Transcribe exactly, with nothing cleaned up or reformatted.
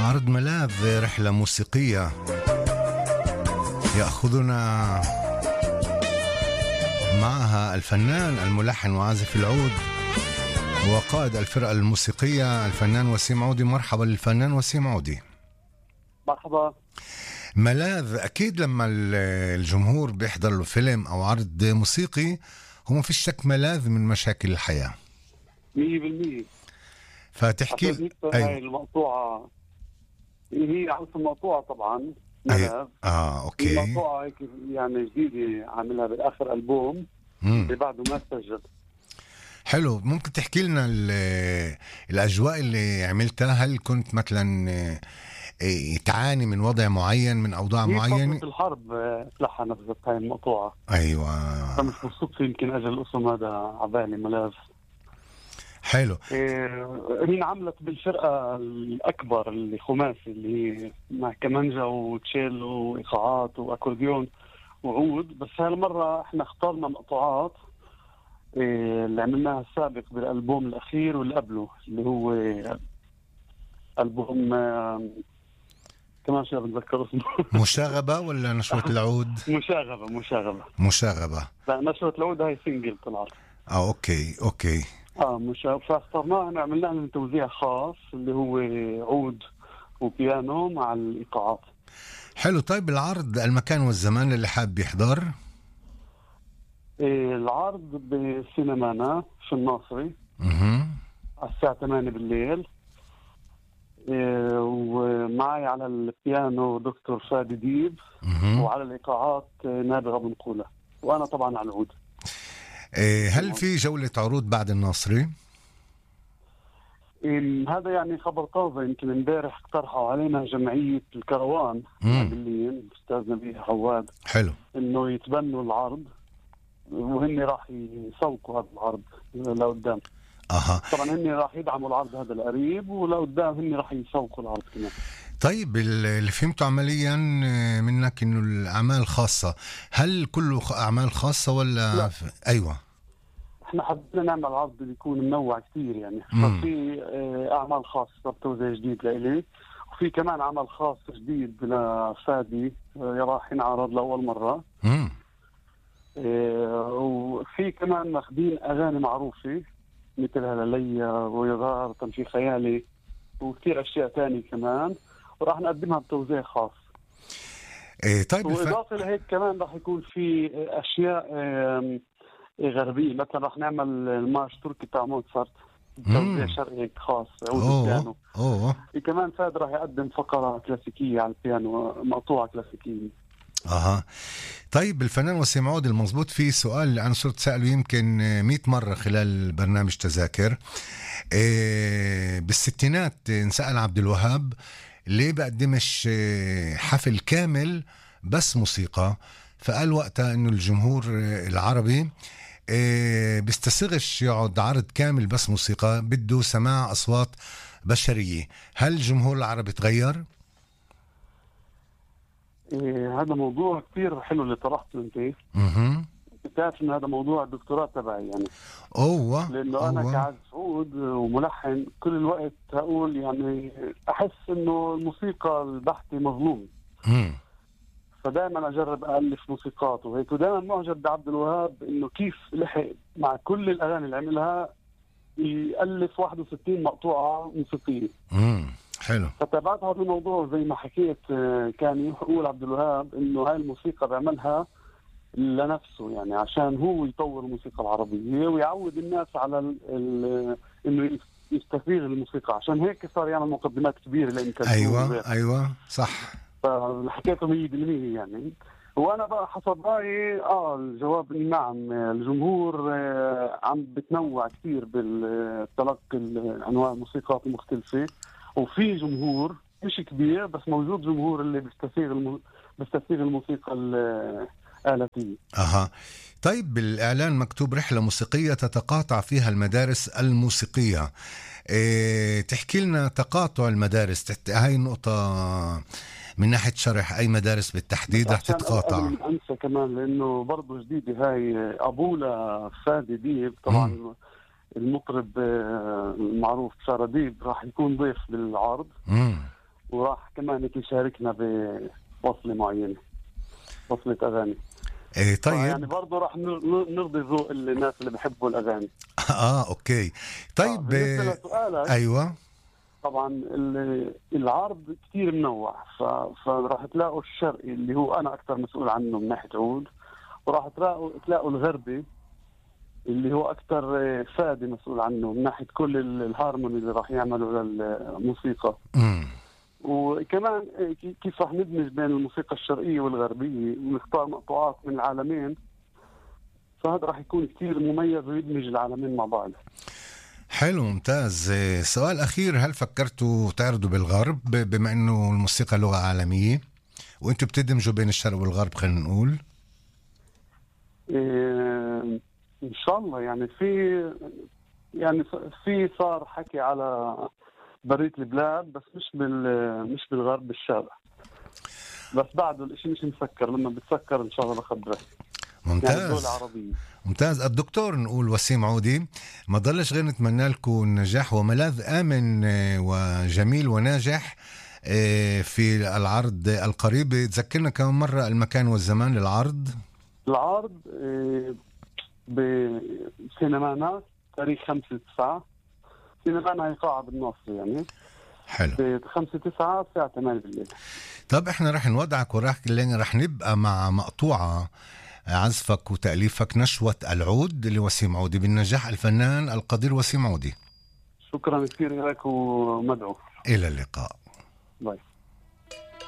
عرض ملاذ رحلة موسيقية يأخذنا معها الفنان الملحن وعازف العود وقائد الفرقة الموسيقية الفنان وسيم عودي. مرحبا للفنان وسيم عودي. مرحبا. ملاذ، أكيد لما الجمهور بيحضر له فيلم أو عرض موسيقي هو ما فيش شك ملاذ من مشاكل الحياة مية بالمية. فتحكي هاي أيوة. المقطوعة هي عروس المقطوعة طبعا ملاذ. أيوة. آه أوكي. المقطوعة هيك يعني جديدة عاملها بالآخر ألبوم اللي بعده ما سجل. حلو، ممكن تحكي لنا الأجواء اللي عملتها؟ هل كنت مثلا تعاني من وضع معين، من أوضاع معينة؟ فترة الحرب تلحى نفسها هاي المقطوعة. أيوة. فمش بالصدفة يمكن أجل الاسم هذا عبالي ملاذ. حلو. إيه هي انعملت بالفرقة الأكبر اللي خماسي اللي هي مع كمانجا وتشيلو وإيقاعات وأكورديون وعود، بس هالمرة احنا اخترنا مقطوعات إيه اللي عملناها السابق بالألبوم الأخير واللي قبله اللي هو ألبوم آه كمان شو بتذكر اسمه مشاغبة ولا نشوة العود؟ مشاغبة مشاغبة مشاغبة. لا نشوة العود هاي سينجل طلعت. اه اوكي اوكي. اه مش فاخترناها نعمل لها توزيع خاص اللي هو عود وبيانو مع الإيقاعات. حلو. طيب العرض، المكان والزمان اللي حاب يحضر؟ إيه العرض بسينمانا في الناصري اها على الساعة ثمانية بالليل. إيه ومعي على البيانو دكتور فادي ديب مه. وعلى الإيقاعات نابغة بن قولة وأنا طبعا على العود. إيه هل في جولة عروض بعد الناصري؟ إيه هذا يعني خبر طازة، يمكن امبارح اقترحوا علينا جمعية الكروان المحليين الأستاذ نبيه عواد حلو إنه يتبنوا العرض وهن راح يسوقوا هذا العرض لقدام. اها طبعا هن راح يدعموا العرض هذا القريب ولقدام هن راح يسوقوا العرض كمان. طيب اللي فهمته عمليا منك انه الاعمال خاصة، هل كله اعمال خاصة ولا لا. ف... ايوه احنا حبينا نعمل عرض بيكون منوع كثير يعني. مم. ففي اعمال خاصة بتوزيع جديد لإلي وفي كمان عمل خاص جديد لفادي راح ينعرض لأول مرة. امم وفي كمان ماخذين اغاني معروفة مثل هلاليا ويغار تمشي خيالي وكثير اشياء تانية كمان وراح نقدمها بتوزيع خاص. إيه طيب واضافه لهيك كمان راح يكون في اشياء غربيه، مثلا راح نعمل المارش تركي تاع موتسارت توزيع شرقي خاص عود البيانو. اوه كمان فهد راح يقدم فقره كلاسيكيه على البيانو، مقطوعه كلاسيكيه. اها. طيب الفنان وسيم عودي، المضبوط في سؤال اللي انا صرت سأله يمكن مئة مرة خلال برنامج تذاكر. إيه بالستينات انسأل عبد الوهاب ليه بقدمش حفل كامل بس موسيقى، فقال وقتها انه الجمهور العربي إيه بيستسغش يقعد عرض كامل بس موسيقى، بده سماع اصوات بشرية. هل الجمهور العربي تغير؟ إيه هذا موضوع كثير حلو اللي طرحته انت. اها بتعرف ان هذا موضوع الدكتوراه تبعي يعني. اوه لانه أوه. انا كعازف عود وملحن كل الوقت هقول يعني احس انه الموسيقى البحثي مظلوم. امم فدائما اجرب الف موسيقات وهيك، ودائما معجب بعبد الوهاب انه كيف لحق مع كل الاغاني اللي عملها يالف واحد وستين مقطوعه موسيقيه. امم حلو. فتابعت هذا الموضوع زي ما حكيت. كان يقول عبد الوهاب انه هاي الموسيقى بيعملها لنفسه يعني عشان هو يطور الموسيقى العربية ويعود الناس على ال ال انه يستفيد الموسيقى، عشان هيك صار يعمل مقدمات كبيرة لإنك. ايوه ايوه صح. فحكيته مية بالمية يعني. وانا بقى حسب رايي اه الجواب نعم، الجمهور آه عم بتنوع كثير بالتلقي انواع الموسيقات المختلفة، وفي جمهور مش كبير بس موجود جمهور اللي بيستسيغ الم... بيستسيغ الموسيقى الآلاتية. اها. طيب بالإعلان مكتوب رحلة موسيقية تتقاطع فيها المدارس الموسيقية. إيه تحكي لنا تقاطع المدارس، تحت... هاي النقطة من ناحية شرح أي مدارس بالتحديد رح تتقاطع؟ عشان أنسى كمان لأنه برضو جديدة هاي أبولا فادي ديب طبعا. م. المطرب المعروف شارة ديب راح يكون ضيف بالعرض. مم. وراح كمان هيك يشاركنا بوصلة معينة، وصلة أغاني. إيه طيب يعني برضه راح نر- نرضي ذوق الناس اللي بحبوا الأغاني. اه اوكي آه، طيب. بالنسبة آه، لسؤالك، ايوه طبعا ال- العرض كثير منوع، ف- فراح تلاقوا الشرقي اللي هو أنا أكثر مسؤول عنه من ناحية عود، وراح تلاقوا تلاقوا الغربي اللي هو أكثر آه، فادي مسؤول عنه من ناحية كل ال- الهارموني اللي راح يعملوا للموسيقى. امم وكمان كي- كيف رح ندمج بين الموسيقى الشرقية والغربية ونختار مقطوعات من العالمين، فهذا رح يكون كتير مميز ويدمج العالمين مع بعض. حلو ممتاز. آه، سؤال اخير، هل فكرتوا تعرضوا بالغرب ب- بما انه الموسيقى لغة عالمية وانتوا بتدمجوا بين الشرق والغرب خلينا نقول؟ إيه إن شاء الله. يعني في يعني في صار حكي على برية البلاد، بس مش بال مش بالغرب، بالشرق. بس بعده الاشي مش مسكر، لما بتسكر ان شاء الله بخبرك. يعني ممتاز الدولة العربية. ممتاز. الدكتور نقول وسيم عودي، ما ضلش غير نتمنى لكم النجاح وملاذ آمن آه، وجميل وناجح آه، في العرض القريب. تذكرنا كم مرة المكان والزمان للعرض؟ العرض إيه بسينمانات تاريخ خمسة تسعة، سينمانا هي قاعة بالناصر يعني، حلو. بخمسة تسعة الساعة ثمانية بالليل. طب احنا رح نودعك وراح رح نبقى مع مقطوعة عزفك وتأليفك، نشوة العود لوسيم عودي، بالنجاح الفنان القدير وسيم عودي. شكرا كثير لك ومدعو. إلى اللقاء. باي.